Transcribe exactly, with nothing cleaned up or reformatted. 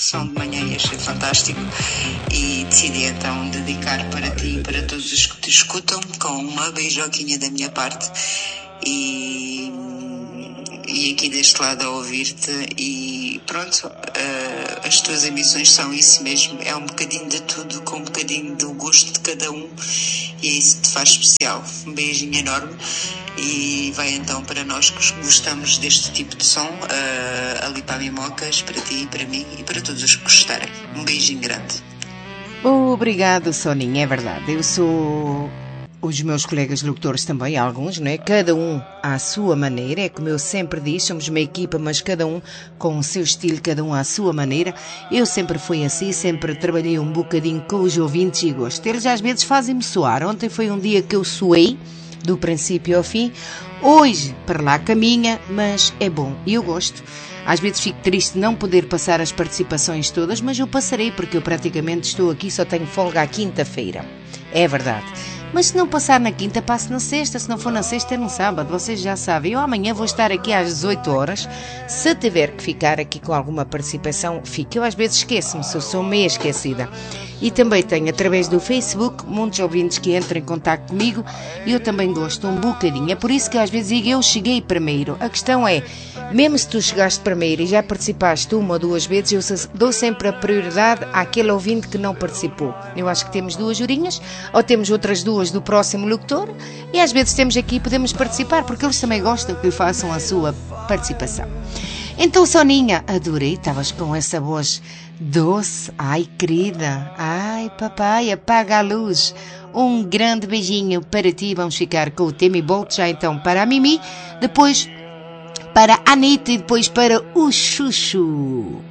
sessão de manhã e achei fantástico e decidi então dedicar para ti e para todos os que te escutam com uma beijoquinha da minha parte e, e aqui deste lado a ouvir-te e pronto, uh, as tuas emissões são isso mesmo, é um bocadinho de tudo com um bocadinho do gosto de cada um e é isso que te faz especial. Um beijinho enorme e vai então para nós que gostamos deste tipo de som, uh, ali para a Mimocas, para ti, para mim e para todos os que gostarem. Um beijinho grande. Obrigado, Soninha, é verdade. Eu sou... Os meus colegas locutores também, alguns, não é? Cada um à sua maneira, é como eu sempre digo, somos uma equipa, mas cada um com o seu estilo, cada um à sua maneira. Eu sempre fui assim, sempre trabalhei um bocadinho com os ouvintes e gosto. Eles às vezes fazem-me suar. Ontem foi um dia que eu suei, do princípio ao fim. Hoje, para lá caminha, mas é bom e eu gosto. Às vezes fico triste de não poder passar as participações todas, mas eu passarei porque eu praticamente estou aqui, só tenho folga à quinta-feira. É verdade. Mas se não passar na quinta, passo na sexta. Se não for na sexta, é no sábado. Vocês já sabem. Eu amanhã vou estar aqui às dezoito horas. Se tiver que ficar aqui com alguma participação, fique. Eu às vezes esqueço-me, se eu sou meio esquecida. E também tenho, através do Facebook, muitos ouvintes que entram em contato comigo. E eu também gosto um bocadinho. É por isso que às vezes digo, eu cheguei primeiro. A questão é, mesmo se tu chegaste primeiro e já participaste uma ou duas vezes, eu dou sempre a prioridade àquele ouvinte que não participou. Eu acho que temos duas horinhas, ou temos outras duas do próximo locutor, e às vezes temos aqui e podemos participar, porque eles também gostam que façam a sua participação. Então, Soninha, adorei, estavas com essa voz doce. Ai, querida, ai, papai, apaga a luz. Um grande beijinho para ti, vamos ficar com o tema e volto já então para a Mimi, depois para a Anitta e depois para o Chuchu.